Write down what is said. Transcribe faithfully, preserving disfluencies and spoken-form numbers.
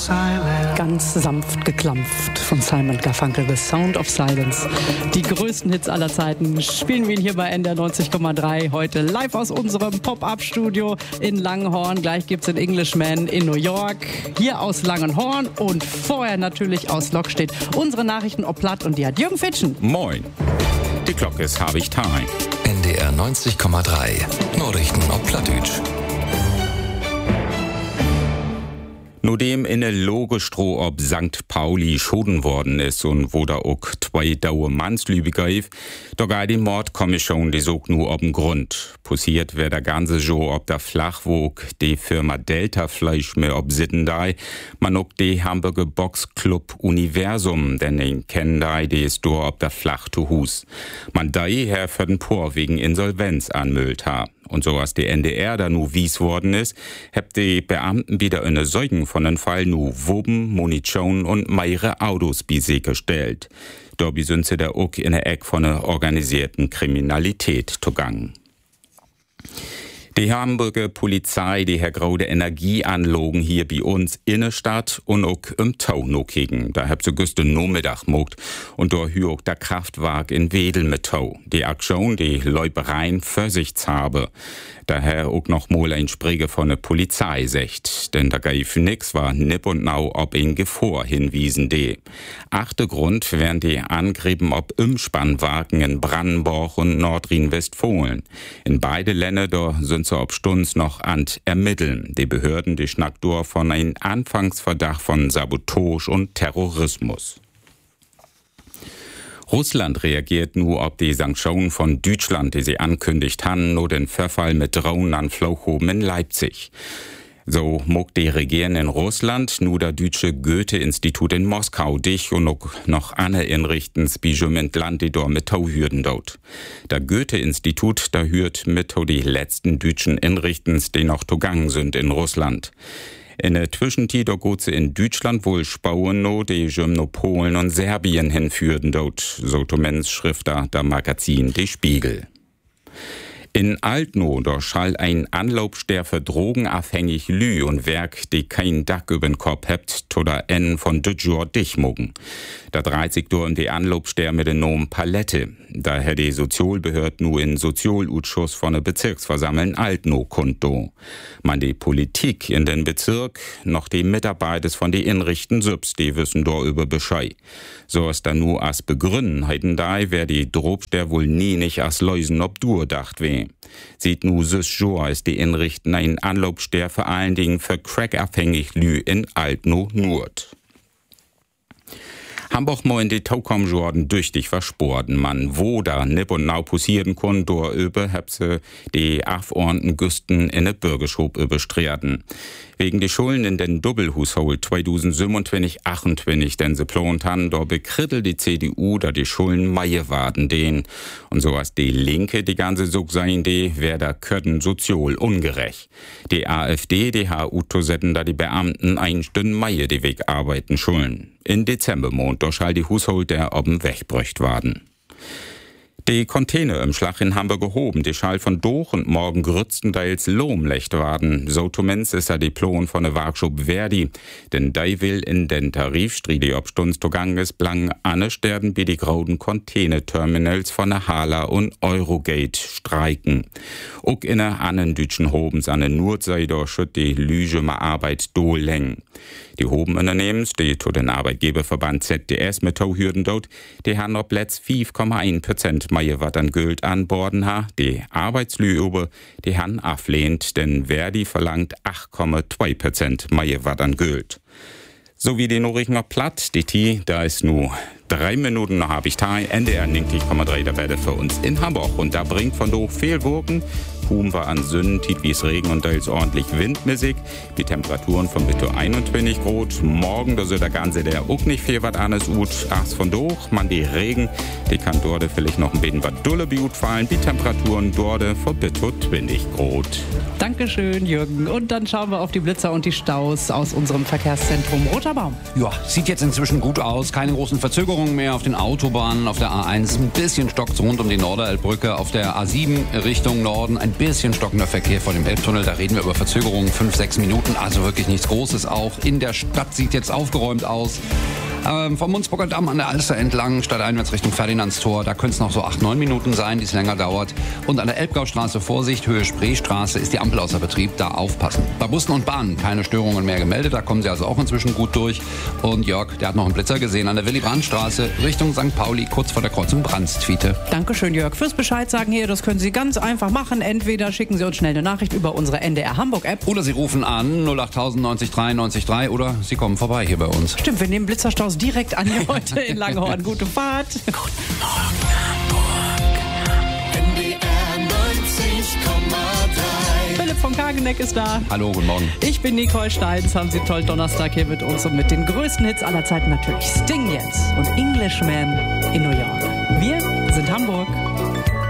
Ganz sanft geklampft von Simon Garfunkel, The Sound of Silence. Die größten Hits aller Zeiten spielen wir ihn hier bei N D R neunzig Komma drei. Heute live aus unserem Pop-Up-Studio in Langenhorn. Gleich gibt's den Englishman in New York. Hier aus Langenhorn und vorher natürlich aus Lok steht unsere Nachrichten ob Platt und die hat Jürgen Fitschen. Moin. Die Glocke ist habe ich time. N D R neunzig Komma drei. Nachrichten ob Plattdeutsch. Nachdem in der Logestroh ob Sankt Pauli schoden worden ist und wo da auch zwei Daue Mannslübe gab, da geht die Mordkommission die sog nur ob'n Grund. Passiert wär der ganze Jo ob der Flachwog, die Firma Delta Fleisch mehr ob Sitten dai, man auch die Hamburger Boxclub Universum, denn den kennen dai, die ist do ob der Flach zu Hus. Man dai her für den Por wegen Insolvenz anmüllt ha. Und so was die N D R da nu wies worden ist, habt die Beamten wieder eine Zeugen von den Fall nu Woben, Munition und mehrere Autos bi sie gestellt. Dabei sind sie da auch in der Eck von der organisierten Kriminalität zugangen. Die Hamburger Polizei, die Herr Graude Energieanlogen hier bei uns in der Stadt und auch im Tau noch kicken. Da habt sie gestern Nachmittag mogt und da hür auch der Kraftwerk in Wedel mit Tau. Die Aktion, die Läubereien Versichts habe. Daher auch noch mal ein Sprege von der Polizei secht. Denn da geif nix war nipp und nau ob in Gefahr hinwiesen de. Achte Grund wären die Angriffen ob Umspannwagen in Brandenburg und Nordrhein-Westfalen. In beide Länder da sind so ob Stunds noch an ermitteln. Die Behörden, die schnackt durch von einem Anfangsverdacht von Sabotage und Terrorismus. Russland reagiert nur auf die Sanktionen von Deutschland, die sie ankündigt haben, nur den Verfall mit Drohnen an Flughafen in Leipzig. So mag die Regieren in Russland nur der deutsche Goethe-Institut in Moskau dich und noch, noch andere Inrichtens Bijumint Land, die dort mit Tauhürden dort. Der Goethe-Institut, da hört mit die letzten deutschen Inrichtens, die noch zugangen sind in Russland. In der Zwischenzeit geht sie in Deutschland wohl spauen, no, die Jüm Polen und Serbien hinführten dort, so zumindest Schrifter der Magazin Die Spiegel. In Altno, da schall ein Anlaufstär für drogenabhängig Lü und Werk, die kein Dack übern Kopf hebt, oder en von Dütjor dich mugen. Da dreht sich durch die Anlaufstär mit dem Namen Palette. Da hätte die Sozialbehörde nur in Sozialausschuss von der Bezirksversammlung Altno konto. Man die Politik in den Bezirk, noch die Mitarbeiter von die Inrichten selbst, die wissen da über Bescheid. So ist da nur as begründen, heiten da, wer die Drobstär wohl nie nicht as Leusen ob durchdacht weh. Sieht nu süß jo, als die Inrichten ein Anlaufstär vor allen Dingen für crackabhängig Lü in Altno nurt. Hamburg mo in die Taukom Jordan düchtig versporten, man wo da nipp und nau pussieren kon, dor über hab se die afordnten Güsten in ne Bürgerschub überstreten. Wegen die Schulden in den Doppelhaushalt zweitausendsiebenundzwanzig achtundzwanzig, denn se plant han, da bekrittelt die C D U, da die Schulden meie warten den. Und so was die Linke die ganze Sog sein, die wär da kötten sozial ungerecht. Die AfD, die ha utosetten, da die Beamten ein Stünd meie die Weg arbeiten schulden. In Dezembermond, da schall die Haushalt der oben wegbrücht worden. Die Container im Schlag in Hamburg gehoben, die schall von Doch und morgen grütztenteils lomlecht werden. So zumindest ist er die Plan von der Werkschub Verdi. Denn die will in den Tarifstreit, die ob Stunds zugange ist, blang anne sterben wie die grauen Containerterminals von der Hala und Eurogate streiken. Auch in der annen deutschen Hobens an der Nordseite schütt die Lüge ma Arbeit do läng. Die Hobenunternehmens, die zu den Arbeitgeberverband Z D S mit Tauhürden dort, die haben ob letzt fünf Komma eins Prozent mehr wat an Geld an Borden ha. Die Arbeitslübe, die han ablehnt, denn Verdi verlangt acht Komma zwei Prozent mehr wat an Geld. So wie die Norrichner Platt, die T, da ist nu drei Minuten noch hab ich Teil, N D R neunzig Komma drei der Welle für uns in Hamburg und da bringt von do viel Gurken. Hum war an Sünden, tit wie's Regen und da ist ordentlich Windmäßig. Die Temperaturen von bitte einundzwanzig Grad. Morgen, da soll der ganze der auch nicht viel was anderes ut. Achs von doch, man die Regen, die kann dort vielleicht noch ein bisschen was dulle biut fallen. Die Temperaturen dort von bitte zwanzig Grad. Dankeschön, Jürgen. Und dann schauen wir auf die Blitzer und die Staus aus unserem Verkehrszentrum Roter Baum. Ja, sieht jetzt inzwischen gut aus. Keine großen Verzögerungen mehr auf den Autobahnen. Auf der A eins ein bisschen stockt's rund um die Norderelbbrücke. Auf der A sieben Richtung Norden ein bisschen stockender Verkehr vor dem Elbtunnel. Da reden wir über Verzögerungen, fünf, sechs Minuten. Also wirklich nichts Großes. Auch in der Stadt sieht jetzt aufgeräumt aus. Ähm, vom Munzburger Damm an der Alster entlang, stadteinwärts Richtung Ferdinandstor. Da können es noch so acht, neun Minuten sein, die es länger dauert. Und an der Elbgaustraße, Vorsicht, Höhe Spreestraße, ist die Ampel außer Betrieb. Da aufpassen. Bei Bussen und Bahnen keine Störungen mehr gemeldet. Da kommen sie also auch inzwischen gut durch. Und Jörg, der hat noch einen Blitzer gesehen an der Willy-Brandt-Straße Richtung Sankt Pauli, kurz vor der Kreuzung Brandstwiete. Dankeschön, Jörg. Fürs Bescheid sagen hier, das können Sie ganz einfach machen. Entweder schicken Sie uns schnell eine Nachricht über unsere N D R Hamburg-App. Oder Sie rufen an null acht null null neun drei neun drei oder Sie kommen vorbei hier bei uns. Stimmt, wir nehmen Blitzerstaus direkt an hier heute in Langhorn. Gute Fahrt. Guten Morgen, Hamburg. N D R neunzig Komma drei. Philipp von Kageneck ist da. Hallo, guten Morgen. Ich bin Nicole Steins. Haben Sie einen tollen Donnerstag hier mit uns und mit den größten Hits aller Zeiten natürlich Sting jetzt und Englishman in New York. Wir sind Hamburg.